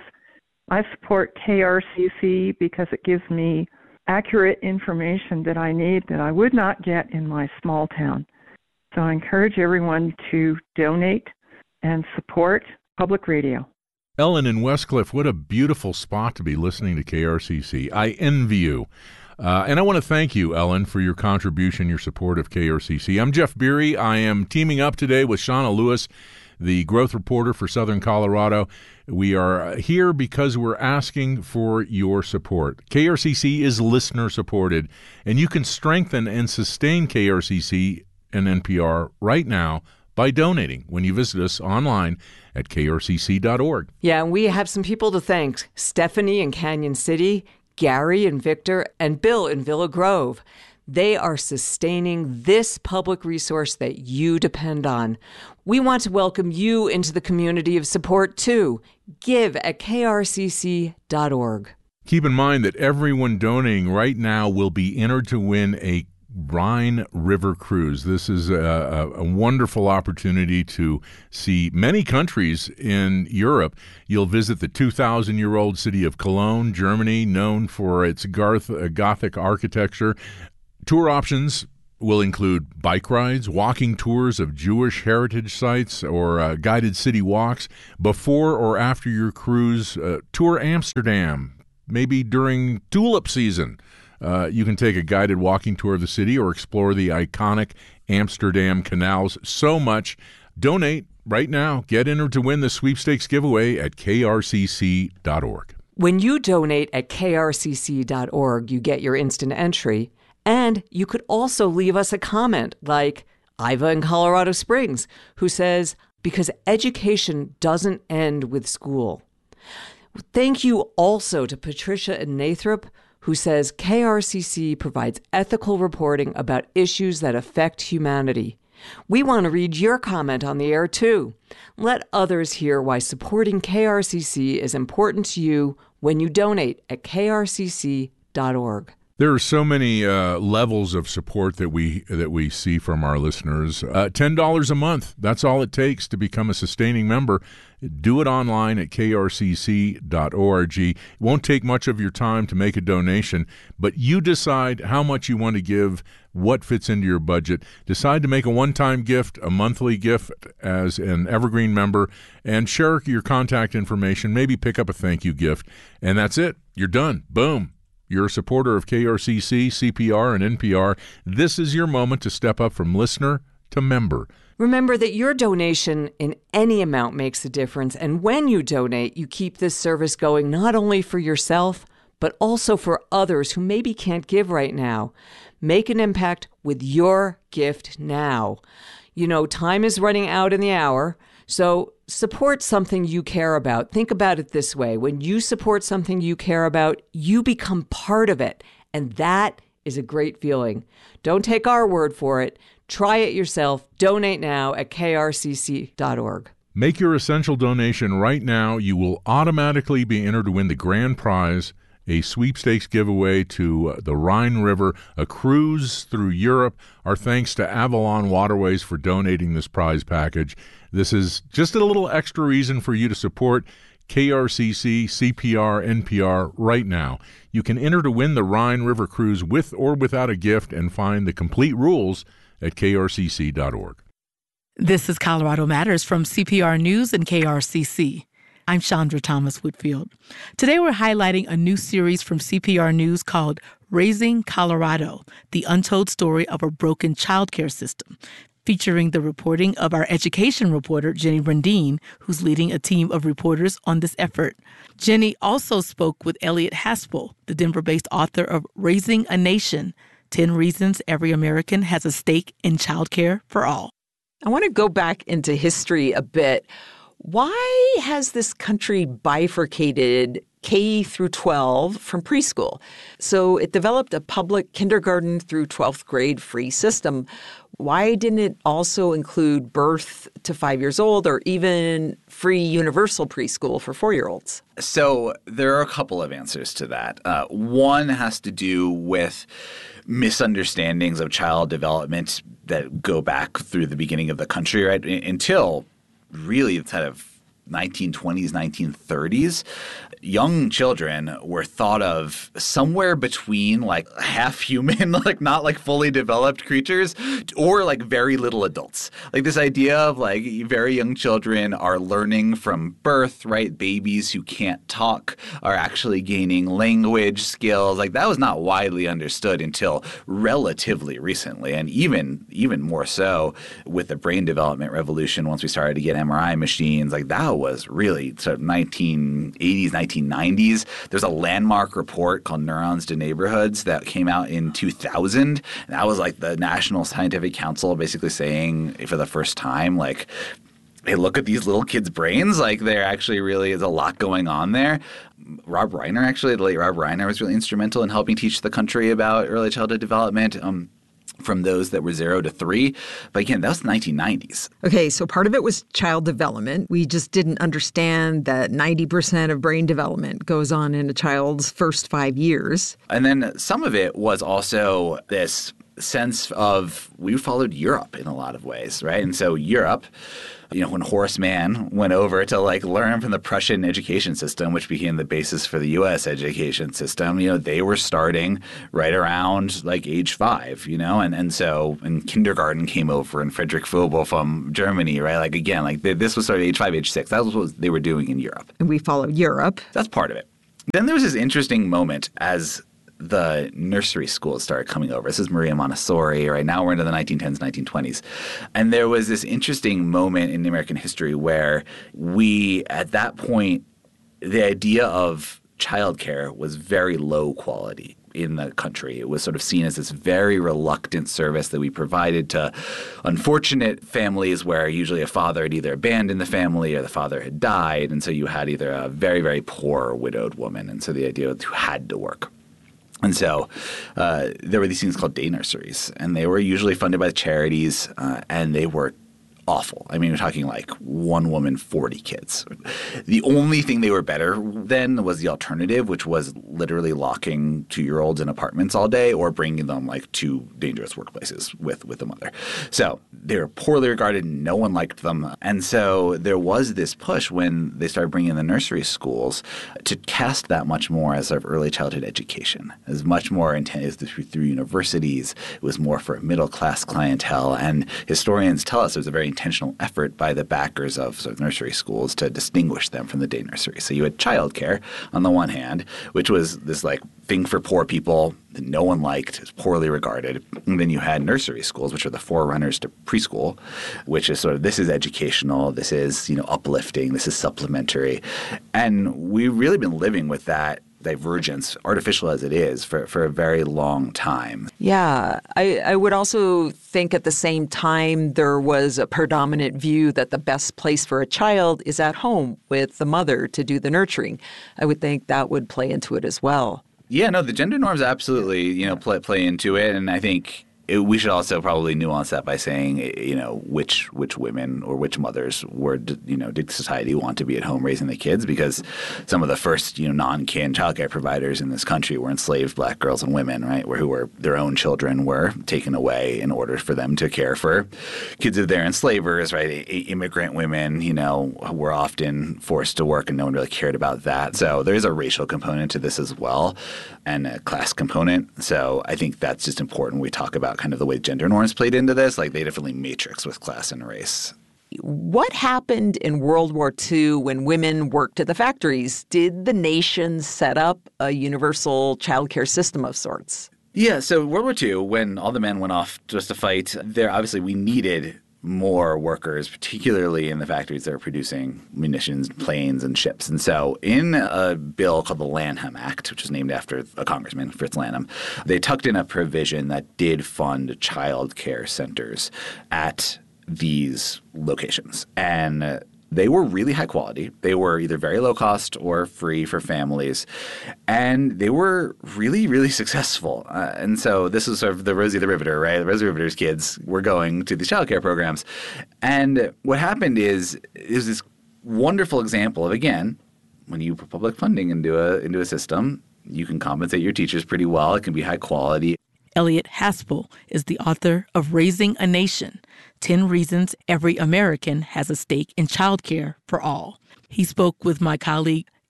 I support K R C C because it gives me accurate information that I need that I would not get in my small town. So I encourage everyone to donate and support public radio. Ellen in Westcliff, what a beautiful spot to be listening to K R C C. I envy you. Uh, and I want to thank you, Ellen, for your contribution, your support of K R C C. I'm Jeff Beery. I am teaming up today with Shauna Lewis, the growth reporter for Southern Colorado. We are here because we're asking for your support. K R C C is listener-supported, and you can strengthen and sustain K R C C and N P R right now by donating when you visit us online at K R C C dot org. Yeah, and we have some people to thank. Stephanie in Canyon City, Gary and Victor, and Bill in Villa Grove. They are sustaining this public resource that you depend on. We want to welcome you into the community of support, too. Give at K R C C dot org. Keep in mind that everyone donating right now will be entered to win a Rhine River Cruise. This is a, a wonderful opportunity to see many countries in Europe. You'll visit the two thousand year old city of Cologne, Germany, known for its Garth, uh, Gothic architecture. Tour options will include bike rides, walking tours of Jewish heritage sites, or uh, guided city walks. Before or after your cruise, uh, tour Amsterdam, maybe during tulip season. Uh, you can take a guided walking tour of the city or explore the iconic Amsterdam canals. So much. Donate right now. Get entered to win the sweepstakes giveaway at K R C C dot org. When you donate at K R C C dot org, you get your instant entry. And you could also leave us a comment like Iva in Colorado Springs, who says, because education doesn't end with school. Thank you also to Patricia in Nathrop, who says K R C C provides ethical reporting about issues that affect humanity. We want to read your comment on the air, too. Let others hear why supporting K R C C is important to you when you donate at K R C C dot org. There are so many uh, levels of support that we that we see from our listeners. Uh, ten dollars a month, that's all it takes to become a sustaining member. Do it online at K R C C dot org. It won't take much of your time to make a donation, but you decide how much you want to give, what fits into your budget. Decide to make a one-time gift, a monthly gift as an Evergreen member, and share your contact information. Maybe pick up a thank you gift, and that's it. You're done. Boom. You're a supporter of K R C C, C P R, and N P R. This is your moment to step up from listener to member. Remember that your donation in any amount makes a difference, and when you donate, you keep this service going not only for yourself, but also for others who maybe can't give right now. Make an impact with your gift now. You know, time is running out in the hour, so support something you care about. Think about it this way. When you support something you care about, you become part of it, and that is a great feeling. Don't take our word for it. Try it yourself. Donate now at K R C C dot org. Make your essential donation right now. You will automatically be entered to win the grand prize, a sweepstakes giveaway to uh, the Rhine River, a cruise through Europe. Our thanks to Avalon Waterways for donating this prize package. This is just a little extra reason for you to support K R C C, C P R, N P R right now. You can enter to win the Rhine River cruise with or without a gift and find the complete rules at K R C C dot org. This is Colorado Matters from C P R News and K R C C. I'm Chandra Thomas Whitfield. Today we're highlighting a new series from C P R News called Raising Colorado, the untold story of a broken childcare system, featuring the reporting of our education reporter, Jenny Rendine, who's leading a team of reporters on this effort. Jenny also spoke with Elliot Haspel, the Denver-based author of Raising a Nation, ten Reasons Every American Has a Stake in Childcare for All. I want to go back into history a bit. Why has this country bifurcated K through twelve from preschool? So it developed a public kindergarten through twelfth grade free system. Why didn't it also include birth to five years old or even free universal preschool for four-year-olds? So there are a couple of answers to that. Uh, one has to do with misunderstandings of child development that go back through the beginning of the country, right, until really kind of nineteen twenties, nineteen thirties. young children were thought of somewhere between like half human, like not like fully developed creatures, or like very little adults. Like this idea of like very young children are learning from birth, right? Babies who can't talk are actually gaining language skills. Like that was not widely understood until relatively recently, and even even more so with the brain development revolution once we started to get M R I machines. Like that was really sort of nineteen eighties, nineteen nineties. There's a landmark report called Neurons to Neighborhoods that came out in two thousand. And that was like the National Scientific Council basically saying for the first time, like, hey, look at these little kids' brains. Like there actually really is a lot going on there. Rob Reiner, actually, the late Rob Reiner was really instrumental in helping teach the country about early childhood development. Um, from those that were zero to three. But again, that was the nineteen nineties. Okay, so part of it was child development. We just didn't understand that ninety percent of brain development goes on in a child's first five years. And then some of it was also this sense of we followed Europe in a lot of ways, right? And so Europe, you know, when Horace Mann went over to like learn from the Prussian education system, which became the basis for the U S education system, you know, they were starting right around like age five, you know, and, and so and kindergarten came over and Friedrich Frobel from Germany, right? Like again, like they, this was sort of age five, age six. That was what they were doing in Europe. And we followed Europe. That's part of it. Then there was this interesting moment as the nursery schools started coming over. This is Maria Montessori. Right now we're into the nineteen tens, nineteen twenties. And there was this interesting moment in American history where we, at that point, the idea of childcare was very low quality in the country. It was sort of seen as this very reluctant service that we provided to unfortunate families where usually a father had either abandoned the family or the father had died. And so you had either a very, very poor widowed woman. And so the idea was who had to work. And so uh, there were these things called day nurseries, and they were usually funded by charities, uh, and they were awful. I mean, we're talking like one woman, forty kids. The only thing they were better than was the alternative, which was literally locking two-year-olds in apartments all day or bringing them like to dangerous workplaces with, with the mother. So they were poorly regarded. No one liked them. And so there was this push when they started bringing in the nursery schools to cast that much more as sort of early childhood education, as much more intended through, through universities. It was more for a middle-class clientele. And historians tell us it was a very intentional effort by the backers of, sort of nursery schools to distinguish them from the day nursery. So you had childcare on the one hand, which was this like thing for poor people that no one liked, is poorly regarded. And then you had nursery schools, which are the forerunners to preschool, which is sort of this is educational, this is, you know, uplifting, this is supplementary. And we've really been living with that divergence, artificial as it is, for, for a very long time. Yeah. I, I would also think at the same time there was a predominant view that the best place for a child is at home with the mother to do the nurturing. I would think that would play into it as well. Yeah, no, the gender norms absolutely, you know, play, play into it. And I think it, we should also probably nuance that by saying, you know, which which women or which mothers were, you know, did society want to be at home raising the kids? Because some of the first, you know, non-kin childcare providers in this country were enslaved black girls and women, right, where who were their own children were taken away in order for them to care for kids of their enslavers, right? Immigrant women, you know, were often forced to work and no one really cared about that. So there is a racial component to this as well and a class component. So I think that's just important. We talk about kind of the way gender norms played into this, like they definitely matrix with class and race. What happened in World War Two when women worked at the factories? Did the nation set up a universal childcare system of sorts? Yeah, so World War Two, when all the men went off just to fight, there obviously we needed more workers, particularly in the factories that are producing munitions, planes, and ships. And so in a bill called the Lanham Act, which is named after a congressman, Fritz Lanham, they tucked in a provision that did fund child care centers at these locations. And they were really high quality. They were either very low cost or free for families. And they were really, really successful. Uh, and so this is sort of the Rosie the Riveter, right? The Rosie the Riveter's kids were going to these childcare programs. And what happened is, is this wonderful example of, again, when you put public funding into a into a system, you can compensate your teachers pretty well. It can be high quality. Elliot Haspel is the author of Raising a Nation, ten Reasons Every American Has a Stake in Childcare for All. He spoke with my colleague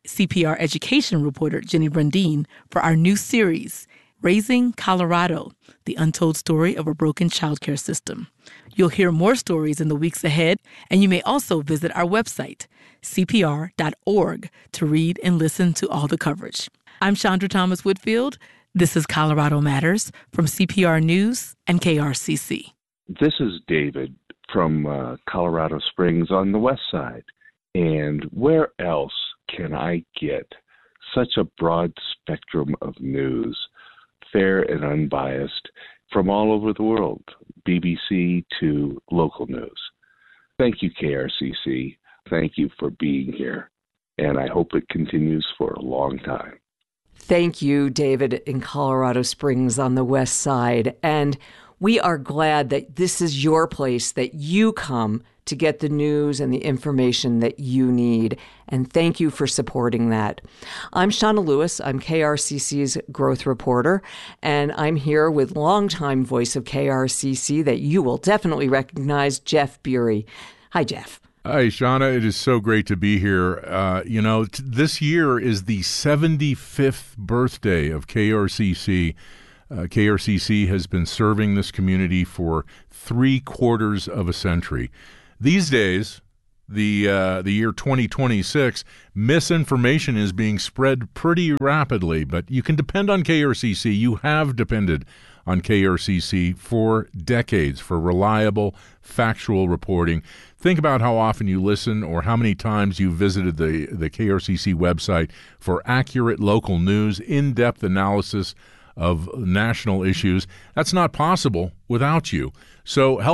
C P R education reporter Jenny Brundin for our new series, Raising Colorado, the untold story of a broken childcare system. You'll hear more stories in the weeks ahead, and you may also visit our website, C P R dot org, to read and listen to all the coverage. I'm Chandra Thomas Whitfield. This is Colorado Matters from C P R News and K R C C. This is David from uh, Colorado Springs on the west side. And where else can I get such a broad spectrum of news, fair and unbiased, from all over the world, B B C to local news? Thank you, K R C C. Thank you for being here. And I hope it continues for a long time. Thank you, David, in Colorado Springs on the west side. And we are glad that this is your place, that you come to get the news and the information that you need. And thank you for supporting that. I'm Shauna Lewis. I'm K R C C's growth reporter, and I'm here with longtime voice of K R C C that you will definitely recognize, Jeff Bury. Hi, Jeff. Hi, Shauna. It is so great to be here. Uh, you know, t- this year is the seventy-fifth birthday of K R C C. Uh, K R C C has been serving this community for three quarters of a century. These days, the uh, the year twenty twenty-six, misinformation is being spread pretty rapidly, but you can depend on K R C C. You have depended on K R C C for decades for reliable, factual reporting. Think about how often you listen or how many times you visited the, the K R C C website for accurate local news, in-depth analysis of national issues. That's not possible without you. So help